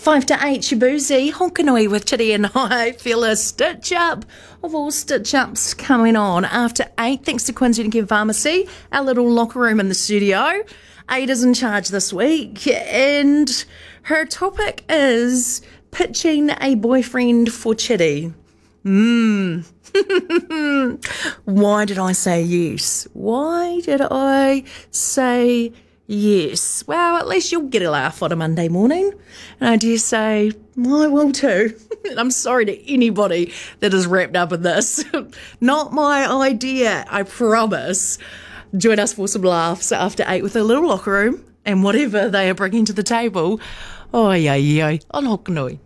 5 to 8, Shibuzi, Honkanui with Chitty and I feel a stitch up of all stitch ups coming on after 8. Thanks to Queensland Care Pharmacy, our little locker room in the studio. Ada's in charge this week, and her topic is pitching a boyfriend for Chitty. Why did I say yes? Why did I say yes? Well, at least you'll get a laugh on a Monday morning. And I dare say, I will too. I'm sorry to anybody that is wrapped up in this. Not my idea, I promise. Join us for some laughs after 8 with a little locker room and whatever they are bringing to the table. On Hokanui.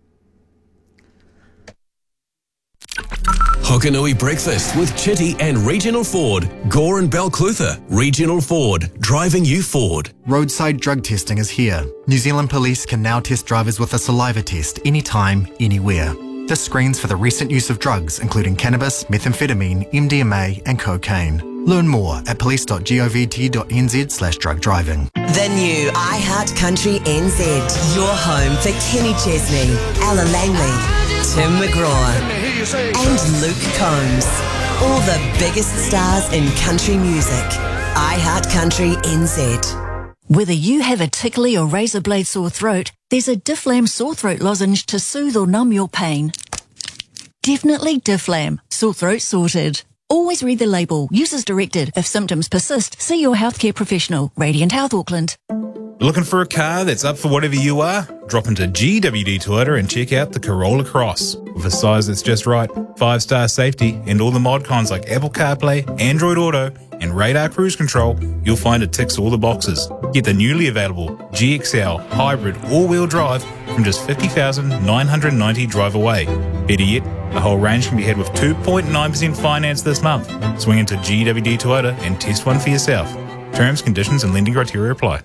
Hokanui Breakfast with Chitty and Regional Ford. Gore and Balclutha. Regional Ford. Driving you forward. Roadside drug testing is here. New Zealand Police can now test drivers with a saliva test anytime, anywhere. This screens for the recent use of drugs, including cannabis, methamphetamine, MDMA and cocaine. Learn more at police.govt.nz/drug driving. The new iHeart Country NZ. Your home for Kenny Chesney, Ella Langley, Tim McGraw and Luke Combs. All the biggest stars in country music. iHeart Country NZ. Whether you have a tickly or razor blade sore throat, there's a Difflam sore throat lozenge to soothe or numb your pain. Definitely Difflam. Sore throat sorted. Always read the label. Use as directed. If symptoms persist, see your healthcare professional. Radiant Health Auckland. Looking for a car that's up for whatever you are? Drop into GWD Toyota and check out the Corolla Cross. With a size that's just right, 5-star safety, and all the mod cons like Apple CarPlay, Android Auto, and Radar Cruise Control, you'll find it ticks all the boxes. Get the newly available GXL Hybrid All-Wheel Drive from just $50,990 drive away. Better yet, the whole range can be had with 2.9% finance this month. Swing into GWD Toyota and test one for yourself. Terms, conditions and lending criteria apply.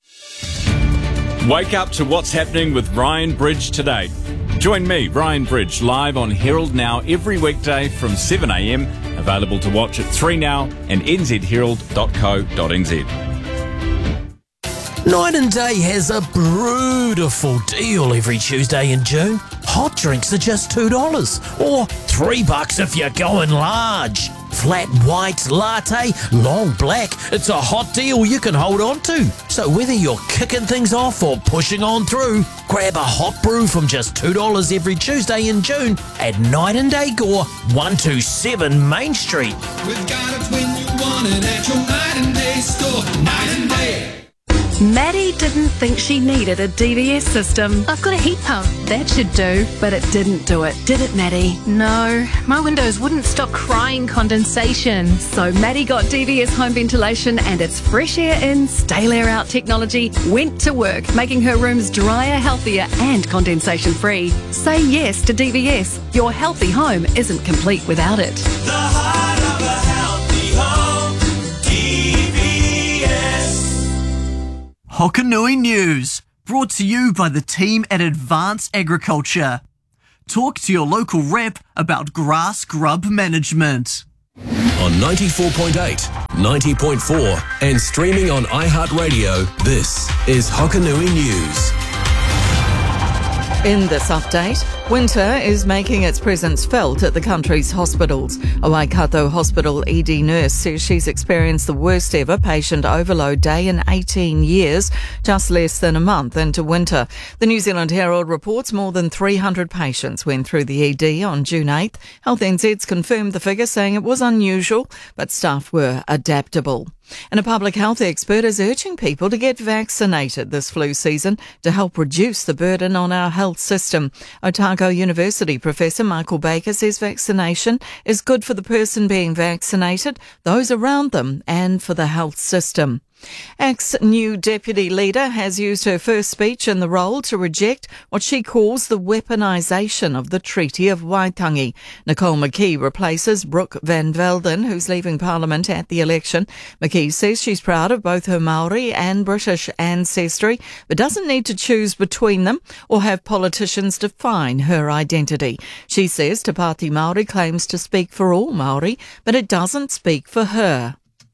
Wake up to what's happening with Ryan Bridge today. Join me, Ryan Bridge, live on Herald Now every weekday from 7 a.m. Available to watch at 3 Now and nzherald.co.nz. Night and Day has a beautiful deal every Tuesday in June. Hot drinks are just $2 or $3 if you're going large. Flat white, latte, long black, it's a hot deal you can hold on to. So whether you're kicking things off or pushing on through, grab a hot brew from just $2 every Tuesday in June at Night and Day Gore, 127 Main Street. We've got it when you want it at your Night and Day store. Night and Day. Maddie didn't think she needed a DVS system. I've got a heat pump. That should do. But it didn't do it, did it, Maddie? No, my windows wouldn't stop crying condensation. So Maddie got DVS home ventilation and its fresh air in, stale air out technology went to work, making her rooms drier, healthier and condensation free. Say yes to DVS. Your healthy home isn't complete without it. The heart of a healthy home. DVS. Hokanui News, brought to you by the team at Advanced Agriculture. Talk to your local rep about grass grub management. On 94.8, 90.4 and streaming on iHeartRadio, this is Hokanui News. In this update, winter is making its presence felt at the country's hospitals. A Waikato Hospital ED nurse says she's experienced the worst ever patient overload day in 18 years, just less than a month into winter. The New Zealand Herald reports more than 300 patients went through the ED on June 8th. Health NZ's confirmed the figure, saying it was unusual, but staff were adaptable. And a public health expert is urging people to get vaccinated this flu season to help reduce the burden on our health system. Otago University Professor Michael Baker says vaccination is good for the person being vaccinated, those around them, and for the health system. ACT's new deputy leader has used her first speech in the role to reject what she calls the weaponisation of the Treaty of Waitangi. Nicole McKee replaces Brooke Van Velden, who's leaving Parliament at the election. McKee says she's proud of both her Māori and British ancestry, but doesn't need to choose between them or have politicians define her identity. She says Te Pāti Māori claims to speak for all Māori, but it doesn't speak for her.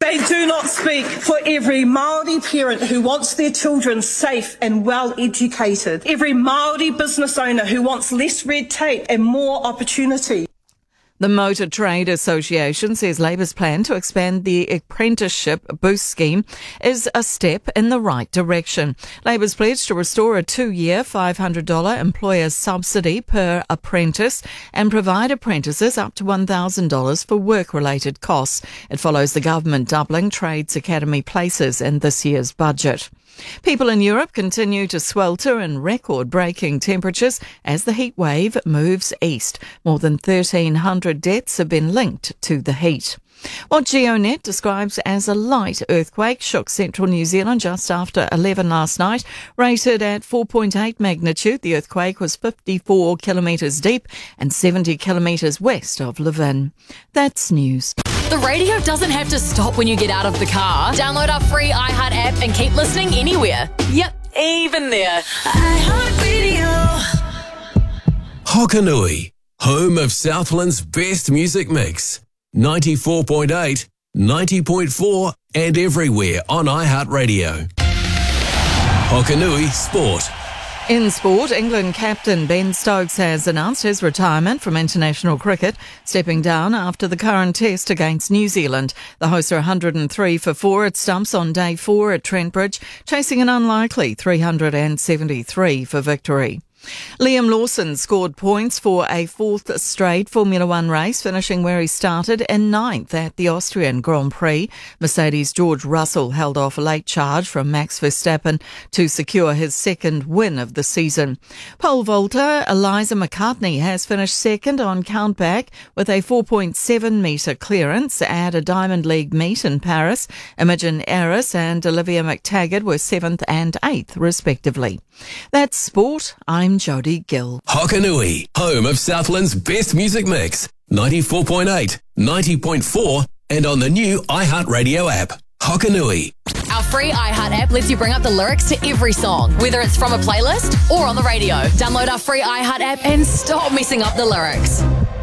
They do not speak for every Māori parent who wants their children safe and well educated, every Māori business owner who wants less red tape and more opportunity. The Motor Trade Association says Labour's plan to expand the apprenticeship boost scheme is a step in the right direction. Labour's pledged to restore a 2-year $500 employer subsidy per apprentice and provide apprentices up to $1,000 for work-related costs. It follows the government doubling Trades Academy places in this year's budget. People in Europe continue to swelter in record-breaking temperatures as the heat wave moves east. More than 1,300 deaths have been linked to the heat. What GeoNet describes as a light earthquake shook central New Zealand just after 11 last night. Rated at 4.8 magnitude, the earthquake was 54 kilometres deep and 70 kilometres west of Levin. That's news. The radio doesn't have to stop when you get out of the car. Download our free iHeart app and keep listening anywhere. Yep, even there. iHeartRadio. Hokanui, home of Southland's best music mix. 94.8, 90.4 and everywhere on iHeartRadio. Hokanui Sport. In sport, England captain Ben Stokes has announced his retirement from international cricket, stepping down after the current test against New Zealand. The hosts are 103 for 4 at stumps on day 4 at Trent Bridge, chasing an unlikely 373 for victory. Liam Lawson scored points for a 4th straight Formula One race, finishing where he started in 9th at the Austrian Grand Prix. Mercedes' George Russell held off a late charge from Max Verstappen to secure his 2nd win of the season. Pole vaulter Eliza McCartney has finished 2nd on countback with a 4.7 metre clearance at a Diamond League meet in Paris. Imogen Aris and Olivia McTaggart were 7th and 8th respectively. That's sport. I'm Jodie Gill. Hokanui, home of Southland's best music mix. 94.8, 90.4 and on the new iHeartRadio app. Hokanui. Our free iHeart app lets you bring up the lyrics to every song, whether it's from a playlist or on the radio. Download our free iHeart app and stop messing up the lyrics.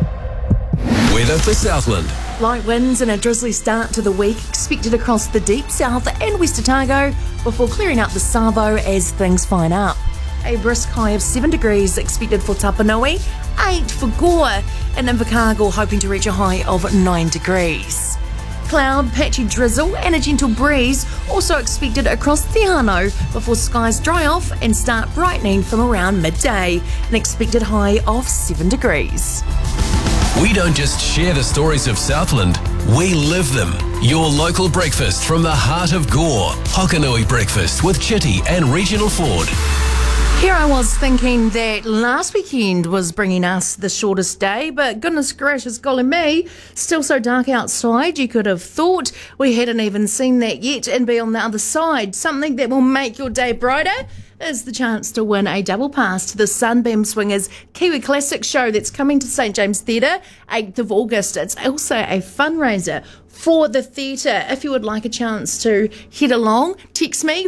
Weather for Southland. Light winds and a drizzly start to the week expected across the deep south and west Otago before clearing out the Savo as things fine up. A brisk high of 7 degrees expected for Tapanui, 8 for Gore, and Invercargill hoping to reach a high of 9 degrees. Cloud, patchy drizzle and a gentle breeze also expected across Te Anau before skies dry off and start brightening from around midday, an expected high of 7 degrees. We don't just share the stories of Southland, we live them. Your local breakfast from the heart of Gore. Hokanui Breakfast with Chitty and Regional Ford. Here I was thinking that last weekend was bringing us the shortest day, but goodness gracious, golly me, still so dark outside, you could have thought we hadn't even seen that yet and be on the other side. Something that will make your day brighter is the chance to win a double pass to the Sunbeam Swingers Kiwi Classic show that's coming to St James Theatre 8th of August. It's also a fundraiser for the theatre. If you would like a chance to head along, text me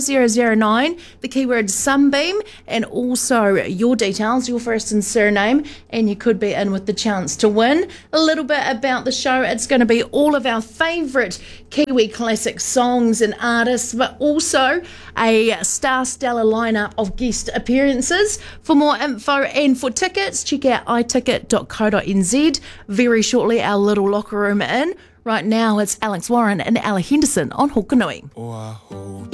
5009, the keyword Sunbeam, and also your details, your first and surname, and you could be in with the chance to win. A little bit about the show. It's going to be all of our favourite Kiwi classic songs and artists, but also a star-stellar lineup of guest appearances. For more info and for tickets, check out iticket.co.nz. Very shortly, our little locker room in. Right now, it's Alex Warren and Ella Henderson on Hokanui.